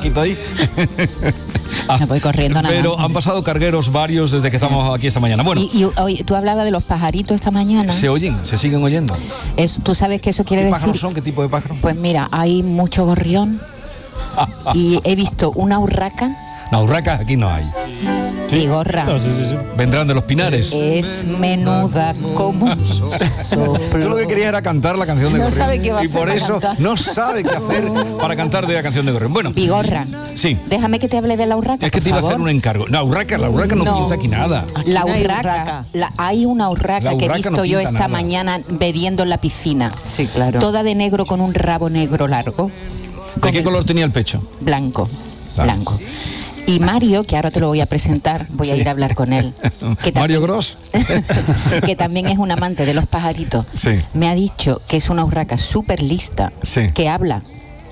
taquito ahí. Me voy corriendo nada Pero más. han pasado cargueros varios desde que estamos aquí esta mañana. Bueno, Y oye, tú hablabas de los pajaritos esta mañana. se oyen, se siguen oyendo. ¿Tú sabes que eso quiere ¿Qué decir? pájaros son? ¿Qué tipo de pájaros? Pues mira, hay mucho gorrión y he visto una urraca. No, urracas aquí no hay. Bigorra. Sí. Vendrán de los pinares. Es menuda como un soplo. Tú lo que querías era cantar la canción de No Gorrión. sabe qué va a y hacer por para eso cantar. no sabe qué hacer para cantar de la canción de Gorrión. Bueno, Bigorra. sí. Déjame que te hable de la urraca. Es que por te iba a hacer favor. un encargo. La urraca no pinta aquí nada. La Aquí no hay urraca. urraca. Hay una urraca La que he urraca visto no yo pinta esta nada. mañana bebiendo en la piscina. Sí, claro. Toda de negro con un rabo negro largo. ¿De Con qué el- color tenía el pecho? Blanco. Claro. Blanco. Y Mario, que ahora te lo voy a presentar, voy a ir a hablar con él. Que Mario también- Gros. que también es un amante de los pajaritos. Sí. Me ha dicho que es una urraca súper lista, Sí. que habla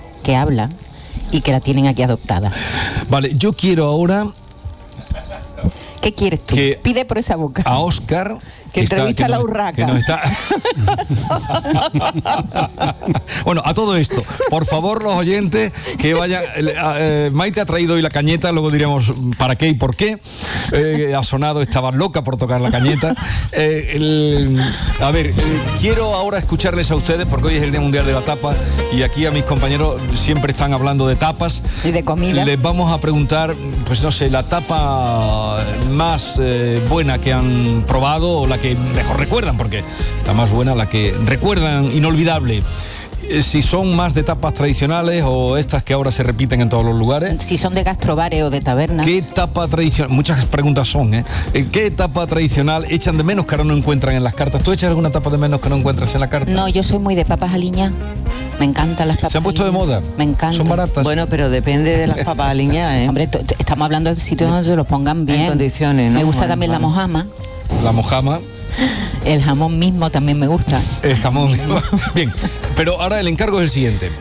y que la tienen aquí adoptada. Vale, yo quiero ahora ¿Qué quieres tú? Que- Pide por esa boca. a Óscar... Que entrevista a la urraca. Que nos está... Bueno, a todo esto, por favor, los oyentes que vayan... Maite ha traído hoy la cañeta, luego diríamos para qué y por qué. Ha sonado, estaba loca por tocar la cañeta. Quiero ahora escucharles a ustedes, porque hoy es el Día Mundial de la Tapa, y aquí a mis compañeros siempre están hablando de tapas. Y de comida. Les vamos a preguntar, pues no sé, la tapa más buena que han probado o la que mejor recuerdan, porque la más buena, la que recuerdan inolvidable. Si son más de tapas tradicionales o estas que ahora se repiten en todos los lugares. Si son de gastrobares o de tabernas. ¿Qué tapa tradicional? Muchas preguntas son, ¿eh? ¿Qué tapa tradicional echan de menos que ahora no encuentran en las cartas? ¿Tú echas alguna tapa de menos que no encuentras en la carta? No, yo soy muy de papas aliñadas. Me encantan las papas. ¿Se han puesto de aliñadas. moda? Me encantan. ¿Son baratas? Bueno, pero depende de las papas aliñadas, ¿eh? Hombre, estamos hablando de sitios donde se los pongan bien. En condiciones, ¿no? Me gusta Bueno, también la vale. mojama. La mojama. El jamón mismo también me gusta. El jamón. Bien, pero ahora el encargo es el siguiente.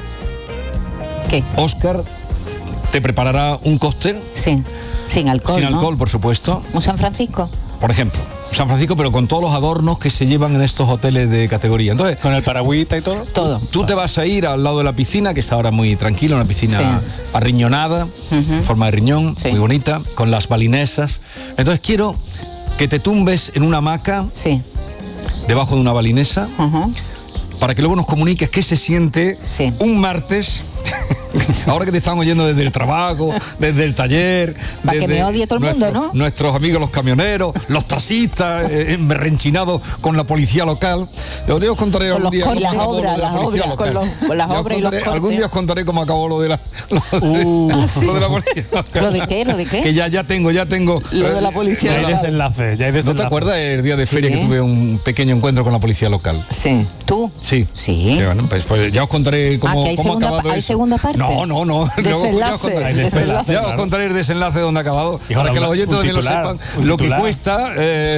¿Qué? Óscar te preparará un cóctel Sí. Sin alcohol. sin ¿no? alcohol, por supuesto. ¿Un San Francisco? Por ejemplo, San Francisco, pero con todos los adornos que se llevan en estos hoteles de categoría. Entonces, Con el paragüita y todo. Todo. tú te vas a ir al lado de la piscina, que está ahora muy tranquila, una piscina Sí. arriñonada, en forma de riñón, Sí. muy bonita, con las balinesas. Entonces quiero que te tumbes en una hamaca Sí. debajo de una balinesa, Ajá. para que luego nos comuniques qué se siente Sí. un martes, ahora que te están oyendo desde el trabajo, desde el taller. Pa' que desde me odie todo el mundo, ¿no? Nuestros amigos los camioneros, los taxistas, emberrenchinados con la policía local. Yo os contaré Con algún los día cortes. cómo Las acabó lo de obras, la las policía obras. local. Con las Yo os obras y los contaré- cortes. Algún día os contaré cómo acabó lo de la... lo de la policía local. ¿Lo de qué? ¿Lo de qué? Que ya tengo. Lo de la policía Ya hay local. desenlace, ya hay ¿No desenlace. te acuerdas el día de feria Sí. que tuve un pequeño encuentro con la policía local? Sí. ¿Tú? Sí. Sí. Bueno, pues ya os contaré cómo, que hay cómo ha segunda acabado ¿hay eso. segunda parte? No. Luego ya os contaré. Desenlace. Ya os contaré el desenlace donde ha acabado. Y Para ahora que los oyentes un también lo titular, sepan un lo que titular. cuesta.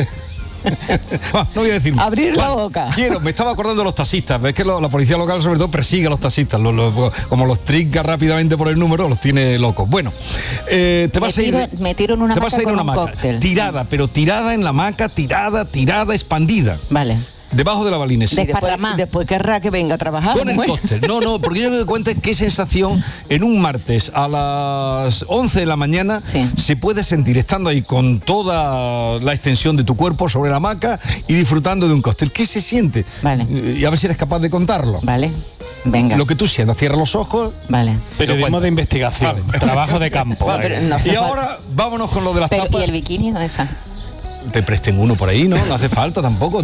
No voy a decir más. Abrir la boca. Me estaba acordando de los taxistas. Ves que la policía local sobre todo persigue a los taxistas. Como los trinca rápidamente por el número, los tiene locos. Bueno, te vas a ir. Me tiro en una te vas a hamaca ir a con una un hamaca. cóctel. Tirada, pero tirada en la hamaca, tirada, expandida. Vale. Debajo de la balinesa. De- Después, Desparramá. después querrá que venga a trabajar. Con el ¿no? cóctel. No, porque yo me doy cuenta qué sensación en un martes a las 11 de la mañana Sí. se puede sentir estando ahí con toda la extensión de tu cuerpo sobre la hamaca y disfrutando de un cóctel. ¿Qué se siente? Vale. Y a ver si eres capaz de contarlo. Vale. Venga. Lo que tú sientas, cierra los ojos. Vale. Periodismo de investigación, trabajo de campo. Vale, pero no hace Y falta. ahora vámonos con lo de las Pero, tapas. ¿y el bikini dónde está? Te presten uno por ahí, ¿no? No hace falta tampoco.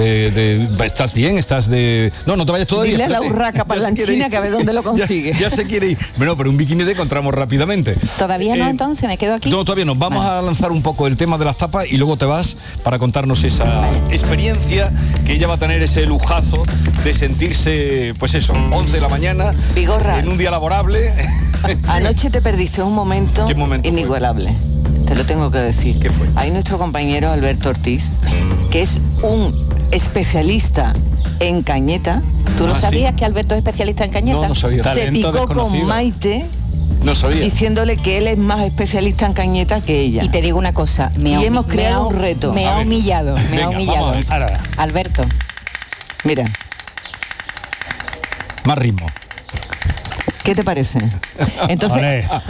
Estás bien, estás de... No te vayas todavía. Dile a la espérate. urraca Ya se parlanchina quiere ir. que a ver dónde lo consigue. Ya se quiere ir. Bueno, pero un bikini te encontramos rápidamente. ¿Todavía no entonces? ¿Me quedo aquí? No, todavía no. Vamos a lanzar un poco el tema de las tapas y luego te vas para contarnos esa experiencia que ella va a tener, ese lujazo de sentirse, pues eso, 11 de la mañana, Vigorra. en un día laborable. Anoche te perdiste un momento, ¿Qué momento fue? inigualable. Te lo tengo que decir. ¿Qué fue? Hay nuestro compañero Alberto Ortiz, que es un especialista en cañeta. ¿Tú lo Ah, sí. sabías que Alberto es especialista en cañeta? No sabía. Tal- Se Talento picó desconocido. con Maite No sabía. diciéndole que él es más especialista en cañeta que ella. Y te digo una cosa, Y hemos creado un reto. Me A ha ver. humillado, me Venga, ha humillado. vamos a ver. Ahora, Alberto, Mira, Más ritmo. ¿qué te parece? Entonces, Olé.